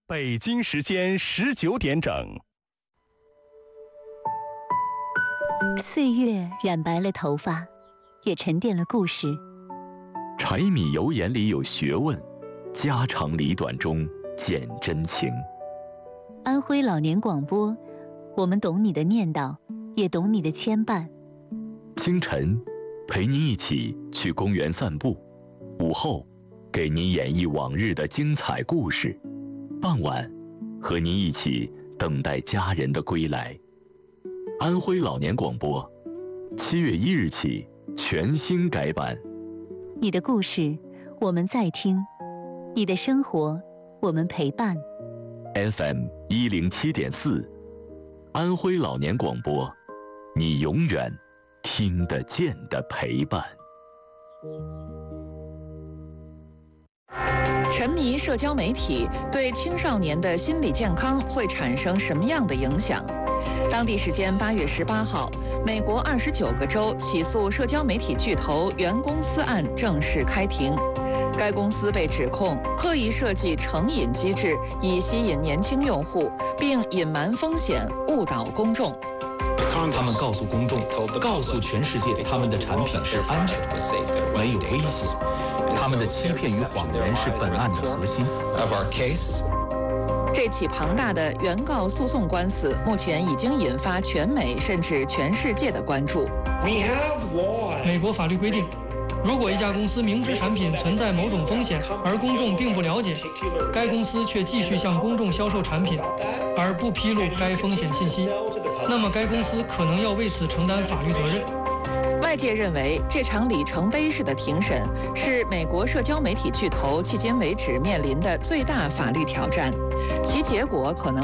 北京时间19点整。 岁月染白了头发，也沉淀了故事。 柴米油盐里有学问，家长里短中见真情。 安徽老年广播，我们懂你的念叨，也懂你的牵绊。 清晨，陪您一起去公园散步；午后，给您演绎往日的精彩故事；傍晚，和您一起等待家人的归来。安徽老年广播，7月1日起全新改版。 你的故事，我们在听；你的生活，我们陪伴。 FM 107.4，安徽老年广播，你永远听得见的陪伴。 沉迷社交媒体对青少年的心理健康会产生什么样的影响？当地时间8月18号，美国29个州起诉社交媒体巨头原公司案正式开庭。该公司被指控刻意设计成瘾机制，以吸引年轻用户，并隐瞒风险，误导公众。 他们告诉公众，告诉全世界，他们的产品是安全的，没有危险。他们的欺骗与谎言是本案的核心。 这起庞大的原告诉讼官司目前已经引发全美甚至全世界的关注。 美国法律规定，如果一家公司明知产品存在某种风险，而公众并不了解，该公司却继续向公众销售产品，而不披露该风险信息，那么该公司可能要为此承担法律责任。 外界认为，这场里程碑式的庭审是美国社交媒体巨头迄今为止面临的最大法律挑战，其结果可能